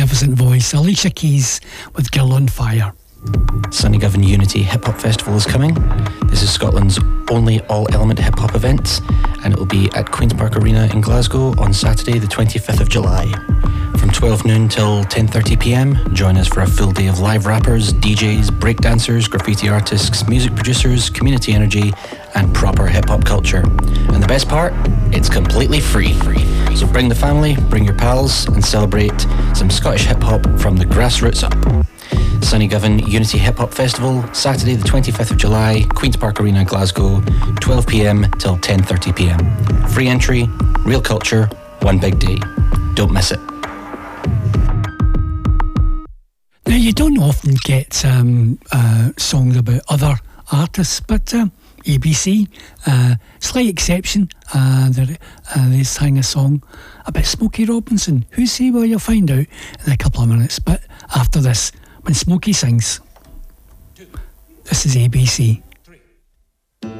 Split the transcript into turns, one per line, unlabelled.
magnificent voice. Alicia Keys with Girl on Fire.
Sunnygovan Unity Hip Hop Festival is coming. This is Scotland's only all-element hip hop event, and it will be at Queen's Park Arena in Glasgow on Saturday the 25th of July. From 12 noon till 10:30pm, join us for a full day of live rappers, DJs, breakdancers, graffiti artists, music producers, community energy, and proper hip-hop culture. And the best part? It's completely free. So bring the family, bring your pals, and celebrate some Scottish hip-hop from the grassroots up. Sunnygovan Unity Hip Hop Festival, Saturday the 25th of July, Queen's Park Arena, Glasgow, 12pm till 10:30pm. Free entry, real culture, one big day. Don't miss it.
Now, you don't often get songs about other artists, but ABC, slight exception, they sang a song about Smokey Robinson. Who's he? Well, you'll find out in a couple of minutes, but after this, when Smokey sings. This is ABC.